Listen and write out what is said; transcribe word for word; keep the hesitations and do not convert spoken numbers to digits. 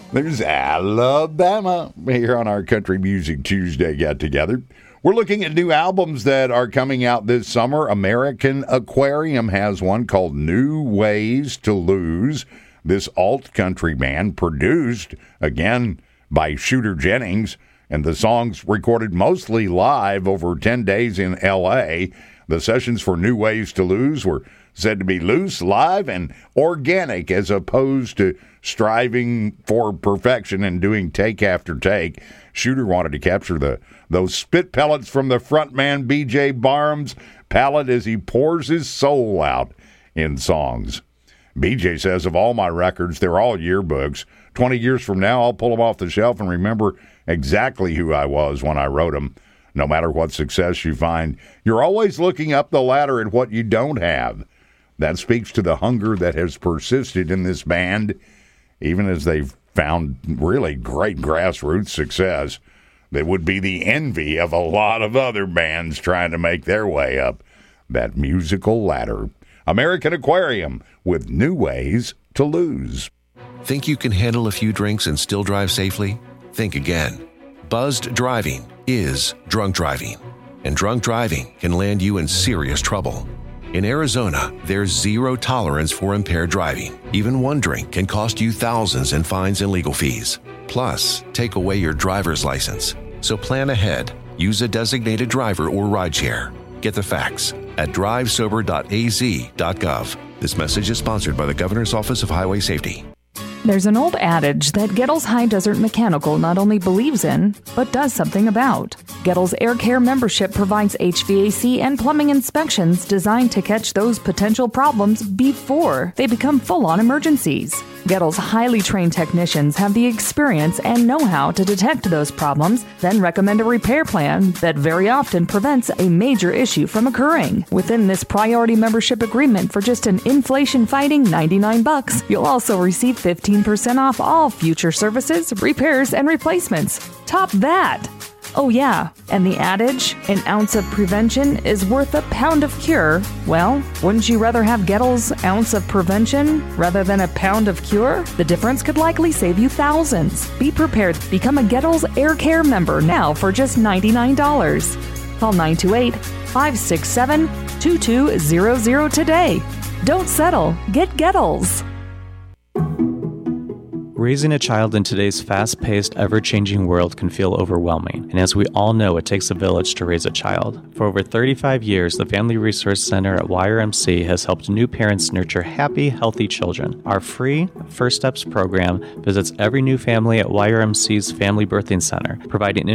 There's Alabama here on our Country Music Tuesday get-together. We're looking at new albums that are coming out this summer. American Aquarium has one called New Ways to Lose. This alt-country band produced, again, by Shooter Jennings, and the songs recorded mostly live over ten days in L A. The sessions for New Ways to Lose were said to be loose, live, and organic, as opposed to striving for perfection and doing take after take. Shooter wanted to capture the those spit pellets from the frontman B J Barham's palate as he pours his soul out in songs. B J says, of all my records, they're all yearbooks. Twenty years from now, I'll pull them off the shelf and remember exactly who I was when I wrote them. No matter what success you find, you're always looking up the ladder at what you don't have. That speaks to the hunger that has persisted in this band, even as they've found really great grassroots success that would be the envy of a lot of other bands trying to make their way up that musical ladder. American Aquarium with New Ways to Lose. Think you can handle a few drinks and still drive safely? Think again. Buzzed driving is drunk driving, and drunk driving can land you in serious trouble. In Arizona, there's zero tolerance for impaired driving. Even one drink can cost you thousands in fines and legal fees. Plus, take away your driver's license. So plan ahead. Use a designated driver or rideshare. Get the facts at drive sober dot a z dot gov. This message is sponsored by the Governor's Office of Highway Safety. There's an old adage that Gettles High Desert Mechanical not only believes in, but does something about. Gettles Air Care membership provides H V A C and plumbing inspections designed to catch those potential problems before they become full-on emergencies. Gettles' highly trained technicians have the experience and know-how to detect those problems, then recommend a repair plan that very often prevents a major issue from occurring. Within this priority membership agreement for just an inflation-fighting ninety-nine bucks, you'll also receive fifteen percent off all future services, repairs, and replacements. Top that! Oh yeah, and the adage, an ounce of prevention is worth a pound of cure. Well, wouldn't you rather have Gettles' ounce of prevention rather than a pound of cure? The difference could likely save you thousands. Be prepared. Become a Gettles Air Care member now for just ninety-nine dollars. Call nine two eight, five six seven, two two zero zero today. Don't settle. Get Gettles. Raising a child in today's fast-paced, ever-changing world can feel overwhelming, and as we all know, it takes a village to raise a child. For over thirty-five years, the Family Resource Center at Y R M C has helped new parents nurture happy, healthy children. Our free First Steps program visits every new family at Y R M C's Family Birthing Center, providing